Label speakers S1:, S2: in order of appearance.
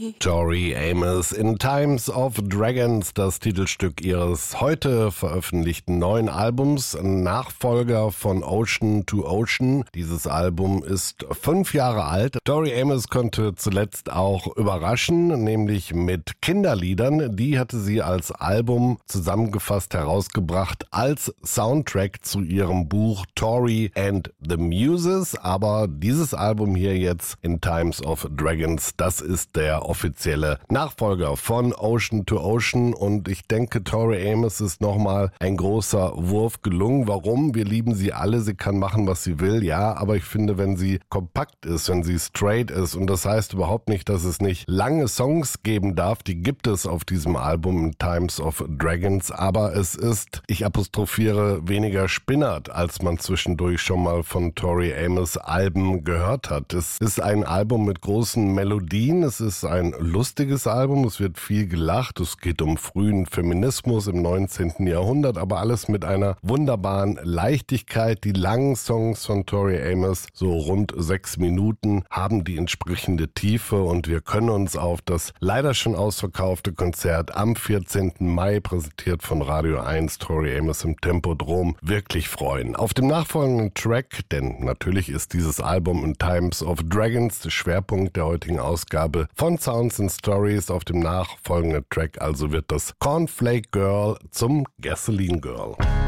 S1: Tori Amos in Times of Dragons, das Titelstück ihres heute veröffentlichten neuen Albums, Nachfolger von Ocean to Ocean. Dieses Album ist 5 Jahre alt. Tori Amos konnte zuletzt auch überraschen, nämlich mit Kinderliedern. Die hatte sie als Album zusammengefasst herausgebracht als Soundtrack zu ihrem Buch Tori and the Muses. Aber dieses Album hier jetzt in Times of Dragons, das ist der offizielle Nachfolger von Ocean to Ocean, und ich denke, Tori Amos ist nochmal ein großer Wurf gelungen. Warum? Wir lieben sie alle, sie kann machen, was sie will, ja, aber ich finde, wenn sie kompakt ist, wenn sie straight ist, und das heißt überhaupt nicht, dass es nicht lange Songs geben darf, die gibt es auf diesem Album Times of Dragons, aber es ist, ich apostrophiere, weniger spinnert, als man zwischendurch schon mal von Tori Amos Alben gehört hat. Es ist ein Album mit großen Melodien, es ist ein lustiges Album, es wird viel gelacht, es geht um frühen Feminismus im 19. Jahrhundert, aber alles mit einer wunderbaren Leichtigkeit. Die langen Songs von Tori Amos, so rund 6 Minuten, haben die entsprechende Tiefe, und wir können uns auf das leider schon ausverkaufte Konzert am 14. Mai, präsentiert von Radio 1, Tori Amos im Tempodrom, wirklich freuen. Auf dem nachfolgenden Track, denn natürlich ist dieses Album in Times of Dragons der Schwerpunkt der heutigen Ausgabe von Sounds and Stories, auf dem nachfolgenden Track also wird das Cornflake Girl zum Gasoline Girl.